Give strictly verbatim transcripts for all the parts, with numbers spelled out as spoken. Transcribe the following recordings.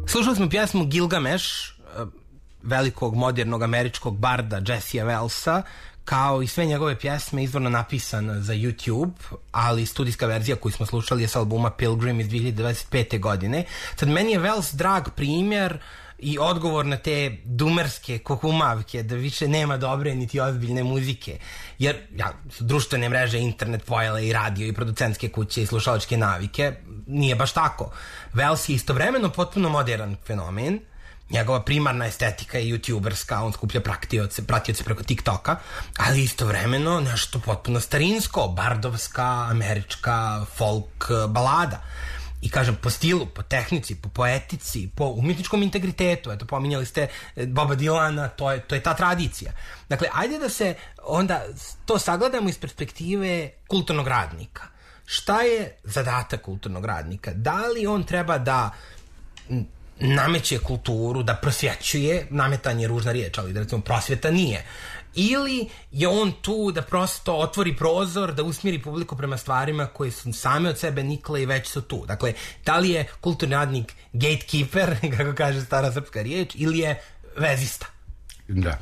Slušali smo pjesmu Gilgamesh, velikog modernog američkog barda Jessija Wellsa, kao i sve njegove pjesme izvorno napisana za YouTube, ali studijska verzija koju smo slušali je s albuma Pilgrim iz dve hiljade dvadeset pete. godine. Sad, meni je Wells drag primjer i odgovor na te dumerske kukumavke da više nema dobre niti ozbiljne muzike, jer ja, društvene mreže, internet pojele i radio i producentske kuće i slušalačke navike, nije baš tako. Wells je istovremeno potpuno modern fenomen, njegova primarna estetika je youtuberska, on skuplja pratioce, pratioce preko TikToka, ali istovremeno nešto potpuno starinsko, bardovska, američka folk balada. I kažem, po stilu, po tehnici, po poetici, po umetničkom integritetu, eto, pominjali ste Boba Dylana, to je, to je ta tradicija. Dakle, ajde da se onda to sagledamo iz perspektive kulturnog radnika. Šta je zadatak kulturnog radnika? Da li on treba da nameće kulturu, da prosvjećuje, nametanje je ružna riječ, ali da recimo prosvjeta nije, ili je on tu da prosto otvori prozor, da usmjeri publiku prema stvarima koje su same od sebe nikle i već su tu. Dakle, da li je kulturni radnik gatekeeper, kako kaže stara srpska riječ, ili je vezista? Da.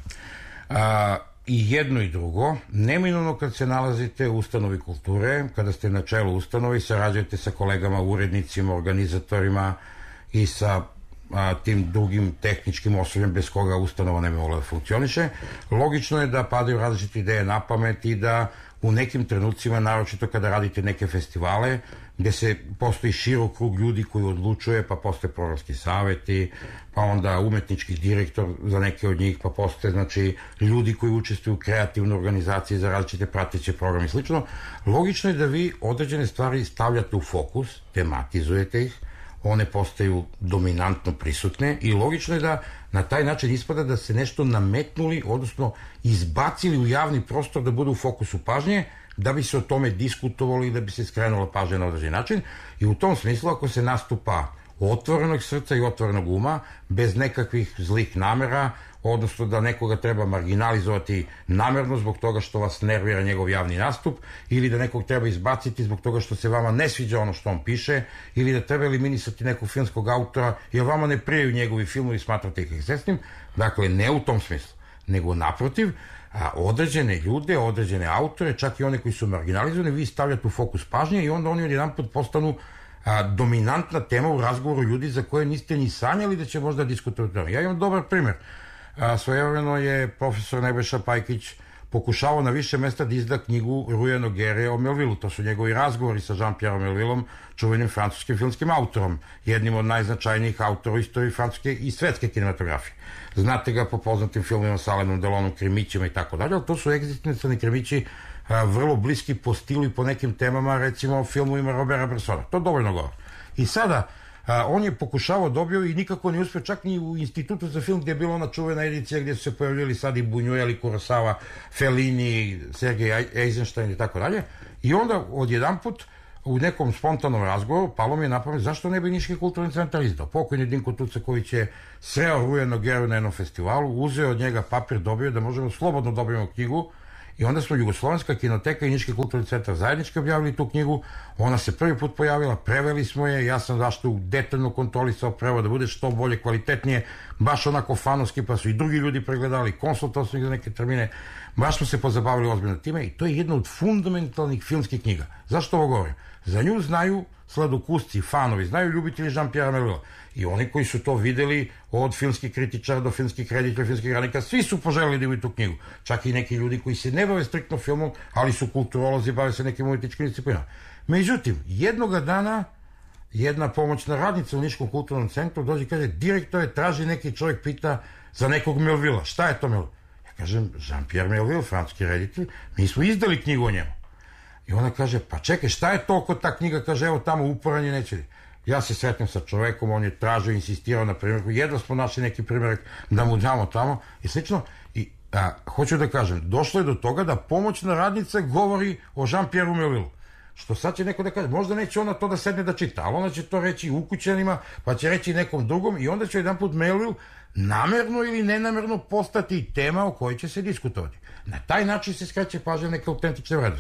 A, i jedno i drugo, neminovno kad se nalazite u ustanovi kulture, kada ste na čelu ustanovi, sarađujete sa kolegama, urednicima, organizatorima i sa a, tim drugim tehničkim osobljem bez koga ustanova ne bi mogla da funkcioniše. Logično je da padaju različite ideje na pamet i da u nekim trenucima, naročito kada radite neke festivale, gde se postoji širok krug ljudi koji odlučuje, pa postoje programski saveti, pa onda umetnički direktor za neke od njih, pa postoje, znači, ljudi koji učestvuju u kreativnoj organizaciji za različite prateće programe i slično. Logično je da vi određene stvari stavljate u fokus, tematizujete ih, one postaju dominantno prisutne i logično je da na taj način ispada da se nešto nametnuli, odnosno izbacili u javni prostor da budu u fokusu pažnje, da bi se o tome diskutovali i da bi se skrenula pažnja na određen način. I u tom smislu, ako se nastupa otvorenog srca i otvorenog uma, bez nekakvih zlih namera, odnosno da nekoga treba marginalizovati namerno zbog toga što vas nervira njegov javni nastup, ili da nekog treba izbaciti zbog toga što se vama ne sviđa ono što on piše, ili da treba eliminisati nekog filmskog autora jer vama ne prijaju njegovi filmovi i smatrate ih ekscesnim. Dakle, ne u tom smislu, nego naprotiv, a određene ljude, određene autore, čak i one koji su marginalizovani, vi stavljate u fokus pažnje i onda oni odjedanput postanu a, dominantna tema u razgovoru ljudi za koje niste ni sanjali da će možda diskutovati. Ja imam dobar primjer. A, svojevremeno je profesor Nebojša Pajkić pokušavao na više mesta da izda knjigu Ruja Nogere o Melvillu. To su njegovi razgovori sa Jean-Pierre Melvillom, čuvenim francuskim filmskim autorom, jednim od najznačajnijih autora u istoriji francuske i svetske kinematografije. Znate ga po poznatim filmima sa Alanom Delonom, Krimićima i tako dalje, ali to su egzistencijalni krimići a, vrlo bliski po stilu i po nekim temama, recimo filmovima Roberta Bressona. To dovoljno govori. I sada, a, on je pokušavao, dobio i nikako ne uspio, čak ni u Institutu za film gdje je bila ona čuvena edicija gdje su se pojavljali sad i Buñuel i Kurosawa, Fellini, Sergej Eisenstein i tako dalje. I onda odjedanput u nekom spontanom razgovoru palo mi je na pamet zašto ne bi Niški kulturni centar izdao. Pokojni Dinko Tucaković je sreo Ruja Nogeru na jednom festivalu, uzeo od njega papir, dobio da možemo slobodno dobijemo knjigu i onda smo Jugoslovenska kinoteka i Niški kulturni centar zajednički objavili tu knjigu. Ona se prvi put pojavila, preveli smo je, ja sam zašto detaljno kontrolisao prevod da bude što bolje, kvalitetnije, baš onako fanovski, pa su i drugi ljudi pregledali, konsultovali su ih za neke termine, baš smo se pozabavili ozbiljno time i to je jedna od fundamentalnih filmskih knjiga. Zašto ovo govorim? Za nju znaju sladokusci, fanovi, znaju ljubitelji Jean-Pierre Melvilla. I oni koji su to videli, od filmskih kritičara do filmskih reditelja, filmskih radnika, svi su poželjeli da imaju tu knjigu. Čak i neki ljudi koji se ne bave striktno filmom, ali su kulturolozi, bave se nekim umetničkim disciplinama. Međutim, jednoga dana jedna pomoćna radnica u Niškom kulturnom centru dođe i kaže, direktore, traži neki čovjek, pita za nekog Melvilla. Šta je to Melville? Ja kažem, Jean-Pierre Melville, francuski reditelj, mi smo izdali knjigu o njemu. I ona kaže, pa čekaj, šta je to oko ta knjiga? Kaže, evo tamo uporan je, neće. Ja se sretnem sa čovekom, on je tražio, insistirao na primjerku, jedva smo našli neki primjerak da mu damo tamo i slično. I a, hoću da kažem, došlo je do toga da pomoćna radnica govori o Jean-Pierre Melvillu. Što sad će neko da kaže, možda neće ona to da sedne da čita, ali ona će to reći ukućanima, pa će reći nekom drugom i onda će jedan put Melville namerno ili nenamerno postati tema o kojoj će se diskutovati. Na taj način se skreće pažnja neke autentične vrednosti.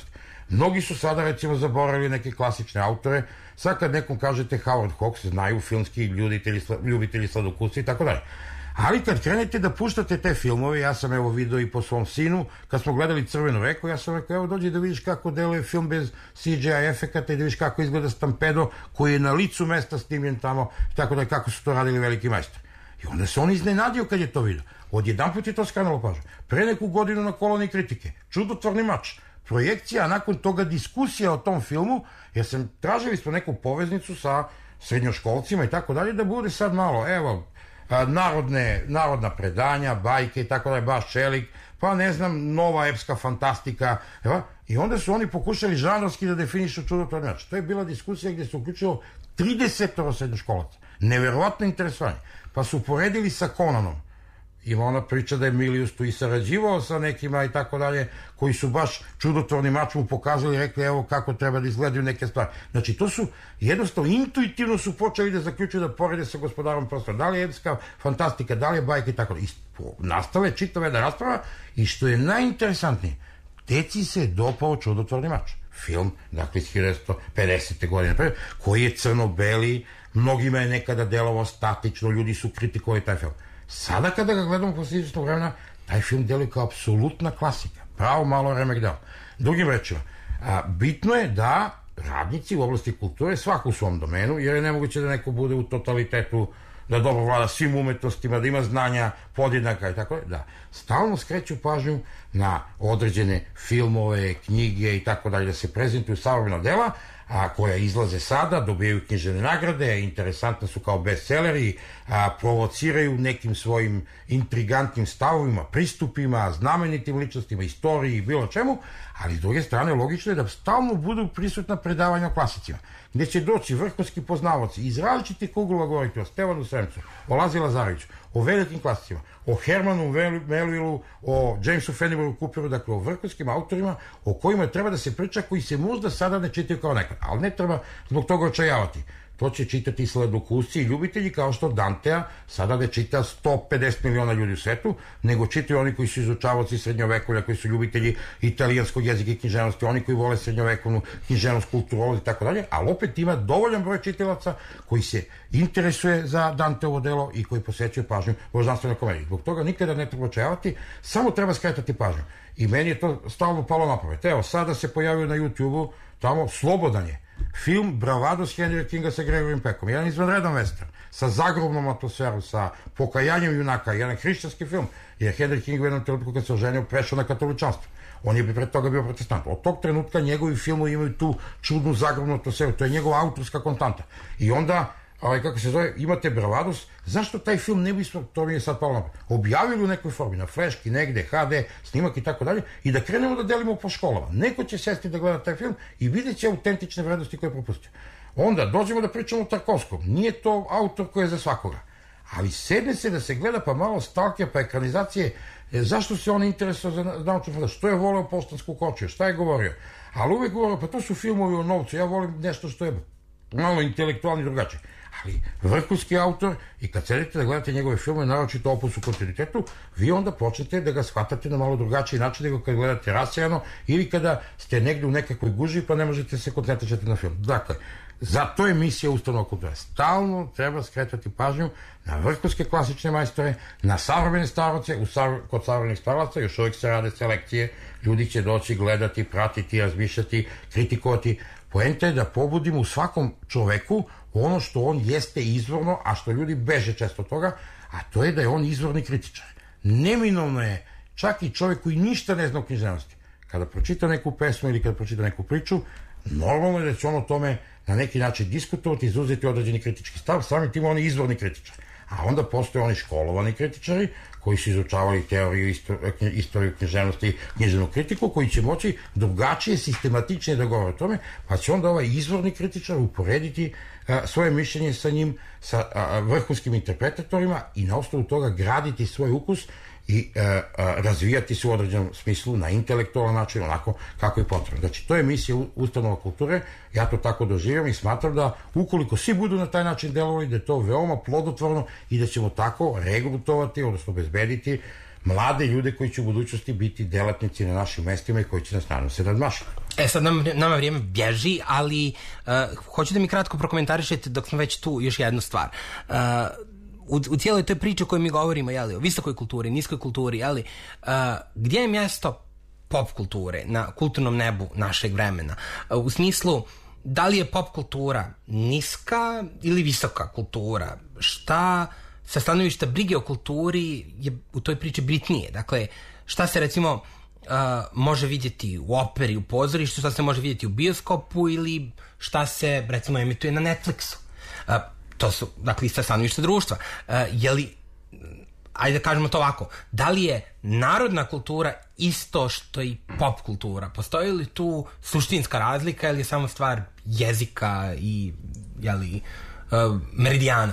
Mnogi su sada, recimo, zaboravili neke klasične autore. Sad kad nekom kažete Howard Hawks, znaju filmski ljubitelji, ljubitelji sladokusca i tako dalje. Ali kad krenete da puštate te filmove, ja sam evo video i po svom sinu, kad smo gledali Crvenu reku, ja sam rekao, evo dođi da vidiš kako deluje film bez C G I efekata i da vidiš kako izgleda Stampedo, koji je na licu mesta snimljen tamo, tako da kako su to radili veliki majstori. I onda se on iznenadio kad je to vidio. Odjedan put je to skrenulo pažnju. Pre neku godinu na koloni kritike, Čudotvorni mač, projekcija, a nakon toga diskusija o tom filmu, jer sam tražili smo neku poveznicu sa srednjoškolcima i tako dalje, da bude sad malo, evo, narodne, narodna predanja, bajke i tako dalje, baš Čelik, pa ne znam, nova epska fantastika, evo, i onda su oni pokušali žanrovski da definišu Čudotvorni mač. To je bila diskusija gdje se uključilo tridesetoro srednjoškolaca. Neverovatno interesovanje. Pa su poredili sa Conanom. Ima ona priča da je Milius tu i sarađivao sa nekima i tako dalje, koji su baš Čudotvorni mač mu pokazali i rekli evo kako treba da izgledaju neke stvari. Znači to su jednostavno intuitivno su počeli da zaključuju da porede sa Gospodarom prostora. Da li je epska fantastika, da li je bajka i tako dalje. Nastala je čitava jedna rasprava i što je najinteresantnije, deci se dopao Čudotvorni mač. Film, dakle iz hiljadu devetsto pedesete godine, koji je crno-beli, mnogima je nekada delovao statično, ljudi su kritikovali taj film. Sada kada ga gledamo posle izvesnog vremena, taj film deluje kao apsolutna klasika. Pravo malo remek deo. Drugim rečima, a, bitno je da radnici u oblasti kulture, svako u svom domenu, jer je nemoguće da neko bude u totalitetu, da dobro vlada svim umetnostima, da ima znanja podjednaka i tako da stalno skreću pažnju na određene filmove, knjige i tako dalje, da se prezentuju savremena dela, a koja izlaze sada, dobijaju književne nagrade, interesantne su kao bestselleri, a, provociraju nekim svojim intrigantnim stavovima, pristupima, znamenitim ličnostima, istoriji i bilo čemu, ali s druge strane logično je da stalno budu prisutna predavanja o klasicima, gde će doći vrhunski poznavaoci iz različitih uglova govoriti o Stevanu Sremcu, o Lazi Lazareviću, o velikim klasicima, o Hermanu Melvillu, o Jamesu Fenimore Cooperu, dakle o vrhunskim autorima o kojima treba da se priča, koji se možda sada ne čitaju kao nekad, ali ne treba zbog toga očajavati. To će čitati sladokusci i ljubitelji, kao što Dantea sada ne čita sto pedeset miliona ljudi u svetu, nego čitaju oni koji su izučavaoci srednjovekovlja, koji su ljubitelji italijanskog jezika i književnosti, oni koji vole srednjovekovnu književnost, kulturolozi i tako dalje, ali opet ima dovoljan broj čitilaca koji se interesuje za Danteovo delo i koji posvećuje pažnju božanstvenoj komediji. Zbog toga nikada ne treba očajavati, samo treba skretati pažnju. I meni je to stalno palo na pamet. Evo, sada se pojavio na YouTubeu, tamo Slobodan je film Bravados Henrya Kinga sa Gregoryem Peckom, jedan izvanredan western, sa zagrobnom atmosferom, sa pokajanjem junaka, jedan hrišćanski film, jer Henry King u jednom trenutku kad se oženio prešao na katoličanstvo. On je pre toga bio protestant. Od tog trenutka njegovi filmovi imaju tu čudnu zagrobnu atmosferu, to je njegova autorska konstanta. I onda, ovaj, kako se zove, imate Bravados, zašto taj film ne bismo, to mi je sad palo napad, objavili u nekoj formi, na fleški, negde, ha de, snimak i tako dalje, i da krenemo da delimo po školama. Neko će sesti da gleda taj film i vidjet će autentične vrednosti koje je propustio. Onda dođemo da pričamo o Tarkovskom. Nije to autor koji je za svakoga. Ali sedne se da se gleda pa malo stalke, pa ekranizacije, e, zašto se on interesuje za naučnu fantastiju, što je voleo Poštansku kočiju, šta je govorio. Ali uvek govorio, pa to su filmovi o novcu, ja volim nešto što je malo intelektualni drugačije. Ali vrhunski autor, i kad sedete da gledate njegove filme, naročito Opus u kontinuitetu, vi onda počnete da ga shvatate na malo drugačiji način nego kad gledate rasejano ili kada ste negde u nekakvoj gužvi pa ne možete se koncentrirati na film. Dakle, zato je misija Ustanova kulture. Stalno treba skretati pažnju na vrhunske klasične majstore, na savremene staraoce. U sav... Kod savremenih staraoca još uvijek se rade selekcije, ljudi će doći gledati, pratiti, razmišljati, kritikovati. Poenta je da pobudimo u svakom čoveku ono što on jeste izvorno, a što ljudi beže često od toga, a to je da je on izvorni kritičar. Neminovno je, čak i čovjek koji ništa ne zna o književnosti, kada pročita neku pesmu ili kada pročita neku priču, normalno je da će on o tome na neki način diskutovati, izuzeti određeni kritički stav, samim tim on je izvorni kritičar. A onda postoje oni školovani kritičari koji su izučavali teoriju, istoriju književnosti, književnu kritiku, koji će moći drugačije, sistematičnije da govore o tome, pa će onda ovaj izvorni kritičar uporediti a, svoje mišljenje sa njim, sa a, vrhunskim interpretatorima i na osnovu toga graditi svoj ukus i a, a, razvijati se u određenom smislu na intelektualan način, onako kako je potrebno. Znači, to je misija Ustanova kulture, ja to tako doživljam i smatram da ukoliko svi budu na taj način delovali, da je to veoma plodotvorno i da ćemo tako regrutovati, odnosno obezbediti mlade ljude koji će u budućnosti biti delatnici na našim mestima i koji će nas nadam se nadmašiti. E sad nam, nama vrijeme bježi, ali uh, hoću da mi kratko prokomentarišete dok smo već tu još jednu stvar. Uh, u, u cijeloj toj priči o kojoj mi govorimo, jeli, o visokoj kulturi, niskoj kulturi, jeli, uh, gdje je mjesto pop kulture na kulturnom nebu našeg vremena? Uh, u smislu, da li je pop kultura niska ili visoka kultura? Šta sa stanovišta brige o kulturi je u toj priči bitnije? Dakle, šta se recimo uh, može vidjeti u operi, u pozorištu, šta se može vidjeti u bioskopu ili šta se recimo emituje na Netflixu? Uh, to su, dakle, sa stanovišta društva. Uh, je li, ajde da kažemo to ovako, da li je narodna kultura isto što i pop kultura? Postoji li tu suštinska razlika ili je samo stvar jezika i, jeli, uh, meridijana?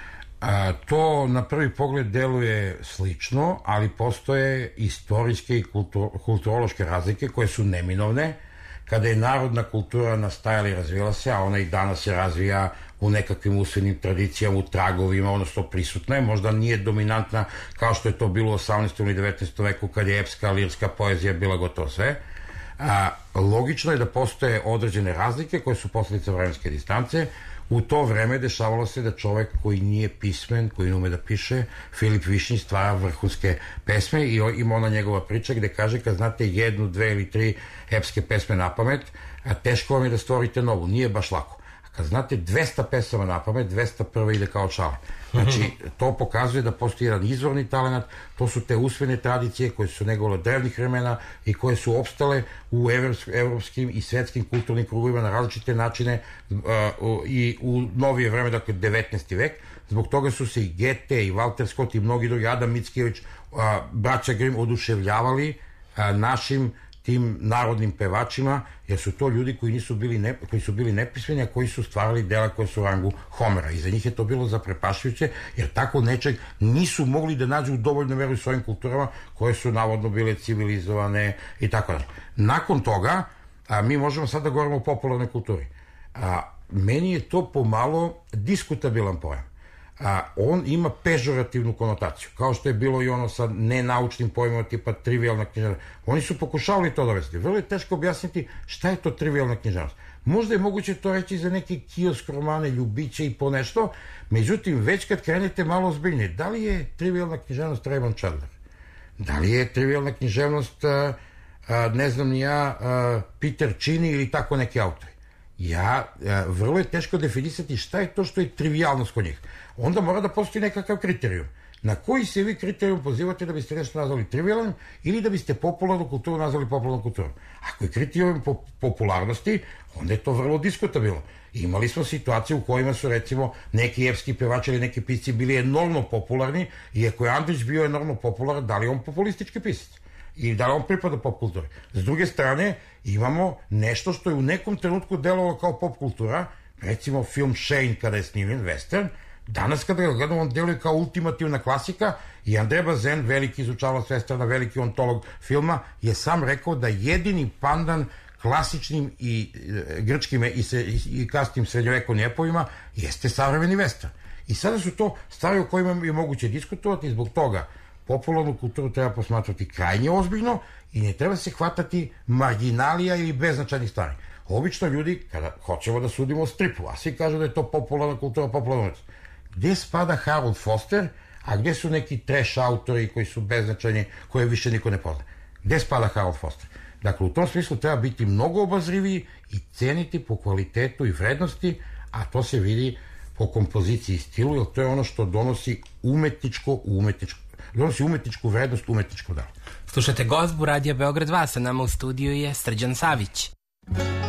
A, to na prvi pogled deluje slično, ali postoje istorijske i kultur, kulturološke razlike koje su neminovne. Kada je narodna kultura nastajala i razvijala se, a ona i danas se razvija u nekakvim usmenim tradicijama, u tragovima, odnosno prisutna je, možda nije dominantna kao što je to bilo u osamnaestom ili devetnaestom veku kad je epska, lirska poezija bila gotovo sve. A, logično je da postoje određene razlike koje su posljedica vremenske distance. U to vreme dešavalo se da čovek koji nije pismen, koji ne ume da piše, Filip Višnji stvara vrhunske pesme i ima ona njegova priča gde kaže kad znate jednu, dve ili tri epske pesme na pamet, a teško vam je da stvorite novu, nije baš lako. A kad znate dvesta pesama na pamet, dvesta prva ide kao čale. Znači, to pokazuje da postoji jedan izvorni talenat, to su te usvojene tradicije koje su negovale od drevnih vremena i koje su opstale u evropskim i svetskim kulturnim krugovima na različite načine uh, uh, i u novije vreme, dakle devetnaesti vek. Zbog toga su se i Goethe i Walter Scott i mnogi drugi, Adam Mickiewicz, uh, braća Grimm oduševljavali uh, našim tim narodnim pevačima, jer su to ljudi koji nisu bili ne, koji su bili nepismeni, a koji su stvarali dela koje su u rangu Homera. I za njih je to bilo zaprepašujuće, jer tako nečeg nisu mogli da nađu u dovoljno meru u svojim kulturama koje su navodno bile civilizovane i tako dalje. Nakon toga, a, mi možemo sad da govorimo o popularnoj kulturi. A, meni je to pomalo diskutabilan pojam. A, on ima pežorativnu konotaciju, kao što je bilo i ono sa nenaučnim pojmom tipa trivialna književnost. Oni su pokušavali to dovesti. Vrlo je teško objasniti šta je to trivialna književnost. Možda je moguće to reći za neke kiosk romane, ljubiće i po nešto, međutim, već kad krenete malo ozbiljnije, da li je trivialna književnost Raymond Chandler? Da li je trivialna književnost, a, a, ne znam ni ja, a, Peter Cini ili tako neki autori? Ja, a, vrlo je teško definisati šta je to što je trivialnost kod njih. Onda mora da postoji nekakav kriterijum. Na koji se vi kriterijum pozivate da biste nešto nazvali trivialnim ili da biste popularnu kulturu nazvali popularnom kulturom? Ako je kriterijum po popularnosti, onda je to vrlo diskutabilno. Imali smo situacije u kojima su recimo neki epski pevači ili neki pisci bili enormno popularni i ako je Andrić bio enormno popularan, da li je on populistički pisac? I da li on pripada pop kulturi? S druge strane, imamo nešto što je u nekom trenutku delovalo kao pop kultura, recimo film Shane kada je snimljen, western. Danas kada ga gledamo, on deluje kao ultimativna klasika i André Bazin, veliki izučavalac westerna, veliki ontolog filma, je sam rekao da jedini pandan klasičnim i e, grčkim i, se, i, i kasnim srednjovekovnim epovima jeste savremeni western. I sada su to stvari o kojima je moguće diskutovati i zbog toga popularnu kulturu treba posmatrati krajnje ozbiljno i ne treba se hvatati marginalija ili beznačajnih stvari. Obično ljudi, kada hoćemo da sudimo o stripu, a svi kažu da je to popularna kultura, popularna umetnost, gde spada Harold Foster, a gde su neki trash autori koji su beznačajni, koje više niko ne pozna? Gde spada Harold Foster? Dakle, u tom smislu treba biti mnogo obazriviji i ceniti po kvalitetu i vrednosti, a to se vidi po kompoziciji i stilu, jer to je ono što donosi umetničko, umetničko, donosi umetničku vrednost, umetničko delo. Slušajte Gozbu, Radio Beograd dva, sa nama u studiju je Srđan Savić.